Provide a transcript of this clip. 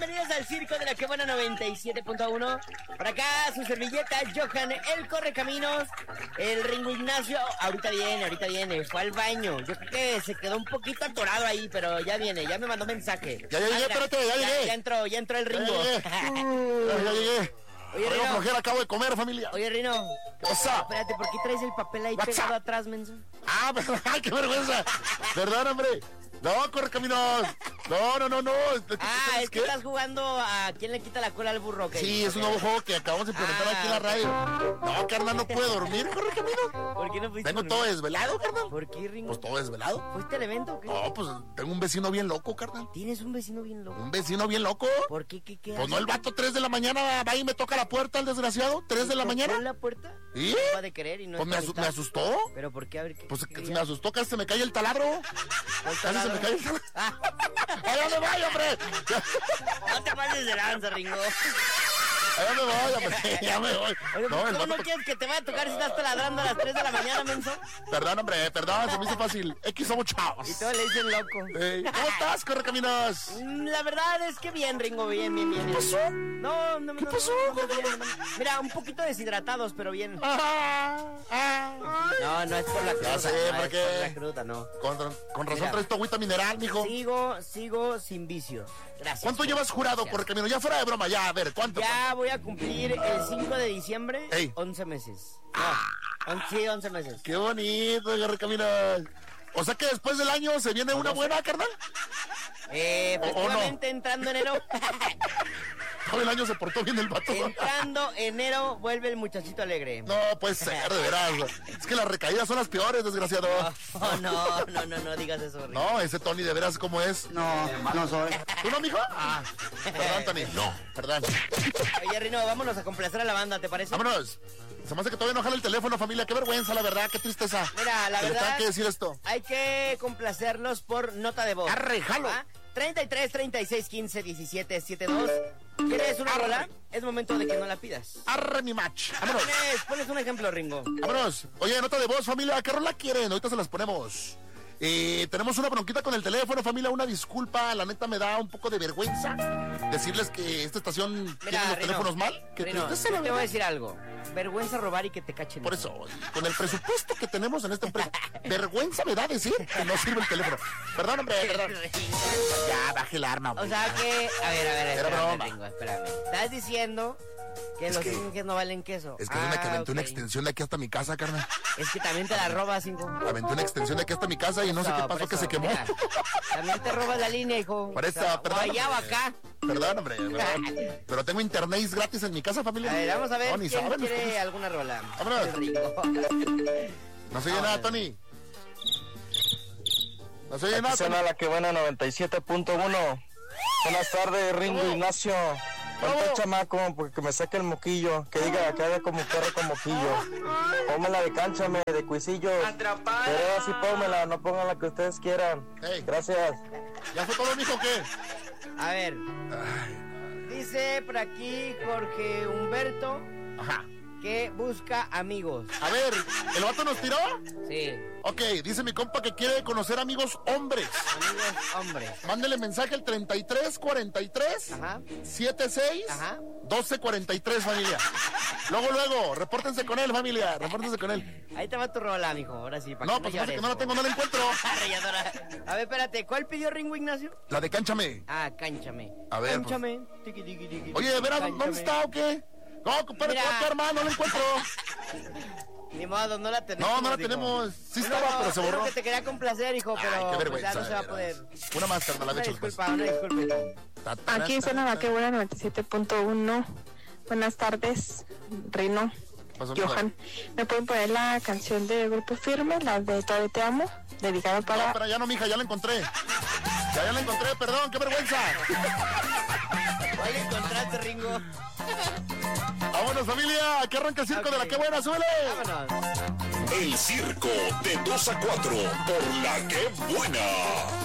bienvenidos al Circo de la Que Buena 97.1. Por acá su servilleta, Johan, el Correcaminos, el Ringo Ignacio. Ahorita viene, fue al baño. Yo creo que se quedó un poquito atorado ahí, pero ya viene, ya me mandó mensaje. Ya llegué, espérate, ya llegué. Ya entró el Ringo. Ya llegué. Oye, Rino. Flojera, acabo de comer, familia. Oye, Rino. ¿Qué pasa? Espérate, ¿por qué traes el papel ahí pegado atrás, menso? Ah, ay, qué vergüenza. Perdón, hombre. No, Correcaminos. No. Es que estás jugando a quién le quita la cola al burro. ¿Okay? Sí, es un nuevo juego que acabamos de implementar aquí en la radio. No, carnal, no puedo dormir, Correcaminos. ¿Por qué no fuiste? Vengo todo desvelado, carnal. ¿Por qué, Ringo? Pues todo desvelado. ¿Fuiste al evento o qué? No, pues tengo un vecino bien loco, carnal. ¿Tienes un vecino bien loco? ¿Un vecino bien loco? ¿Por qué? ¿Qué Pues no, el vato 3 de la mañana va y me toca la puerta, el desgraciado. 3 de la mañana. la puerta? ¿Y? No de querer y no pues me asustó. ¿Pero por qué? A ver, ¿qué? Pues ¿qué me asustó, casi se me cae el taladro. Casi se me cae el taladro. ¡Ay, dónde voy, hombre! No te pases de lanza, Ringo. ¡Ay, dónde voy, hombre! Ya me voy. Oye, ¿cómo no quieres que te vaya a tocar si estás taladrando a las 3 de la mañana, menso? Perdón, hombre, perdón, se me hizo fácil. X somos chavos. Y todo le dicen loco. ¿Cómo estás, Correcaminos? La verdad es que bien, Ringo, bien. ¿Qué pasó? No. ¿Qué pasó? Mira, un poquito deshidratados, pero bien. No es por la cruda. Ya sé, ¿para qué? Es por la cruda, no. Con razón traes tu agüita mineral, mijo. Sigo sin vicios. Gracias. ¿Cuánto llevas jurado, Correcaminos? Ya fuera de broma, ya, a ver, ¿cuánto? Ya voy a cumplir el 5 de diciembre, Ey. 11 meses. Sí, 11 meses. Qué bonito, Correcaminos. O sea que después del año se viene una buena, carnal. Efectivamente, entrando enero. Todo el año se portó bien el vato. Entrando enero, vuelve el muchachito alegre. No puede ser, de veras. Es que las recaídas son las peores, desgraciado. No digas eso, Rico. No, ese Tony de veras cómo es. No soy. ¿Tú no, mijo? Perdón, Tony. No, perdón. Oye, Rino, vámonos a complacer a la banda, ¿te parece? Vámonos. Se me hace que todavía no jala el teléfono, familia. Qué vergüenza, la verdad, qué tristeza. Mira, la verdad. Tengo que decir esto. Hay que complacerlos por nota de voz. Arre, jalo. 33 36 15 17 72. ¿Quieres una rola? Es momento de que no la pidas. Arre mi match. Vámonos. Pones un ejemplo, Ringo. Vámonos. Oye, nota de voz, familia. ¿Qué rola quieren? Ahorita se las ponemos. Tenemos una bronquita con el teléfono, familia. Una disculpa, la neta me da un poco de vergüenza decirles que esta estación tiene los teléfonos mal. Rino, te voy a decir algo. Vergüenza robar y que te cachen. Por eso, con el presupuesto que tenemos en esta empresa, vergüenza me da decir que no sirve el teléfono. Perdón, hombre, perdón. Ya, baje el arma, güey. O sea que, a ver, espérame, Ringo, espérame. Estás diciendo que los Inges no valen queso. Es que es una que aventé una extensión de aquí hasta mi casa, carnal. Es que también te la robas, hijo. Aventé una extensión de aquí hasta mi casa y no sé qué pasó, que se quemó. Mira, también te robas la línea, hijo. Por esa, perdón. Allá o acá. Perdón, hombre, perdón. Pero tengo internet gratis en mi casa, familia. A ver, vamos a ver no, quién saben, quiere alguna rola. Vámonos. No se oye nada, Tony. No se oye nada, Tony. La Que Buena 97.1. Buenas tardes, Ringo Ignacio. Ponte chamaco, porque me saque el moquillo. Que diga que haga como perro con moquillo. Pónmela de Cánchame, de Cuisillos. Atrapada. Pero así pónmela, no pongan la que ustedes quieran. Hey. Gracias. ¿Ya fue todo, mijo, qué? A ver. Dice por aquí Jorge Humberto. Ajá. Que busca amigos. A ver, ¿el vato nos tiró? Sí. Ok, dice mi compa que quiere conocer amigos hombres. Amigos hombres. Mándele mensaje al 33 43 Ajá. 76 Ajá. 12 43, familia. Luego, repórtense con él, familia. Repórtense con él. Ahí te va tu rola, mijo. Ahora sí. No, pues que no la tengo, no la encuentro. A ver, espérate. ¿Cuál pidió Ringo Ignacio? La de Cánchame. Ah, Cánchame. A ver. Cánchame. Tiki, tiki, tiki. Oye, de veras, ¿dónde está o qué? No, compadre, ¿cómo tu hermano? No la encuentro. Ni modo, no la tenemos. No la tenemos. Sí estaba, pero se borró. Creo que te quería complacer, hijo, pero qué vergüenza, ya no se va a poder. Una más, carnal, Una disculpa. Aquí suena La Que Buena 97.1. Buenas tardes, Rino, Johan. ¿Me pueden poner la canción de Grupo Firme, la de Todavía Te Amo? Dedicada para... No, pero ya no, mija, ya la encontré. Ya la encontré, perdón, qué vergüenza. ¿Cuál encontraste, Ringo? Vámonos, familia, que arranca el circo de La Que Buena, súbele. Vámonos. El circo de 2 a 4 por La Que Buena.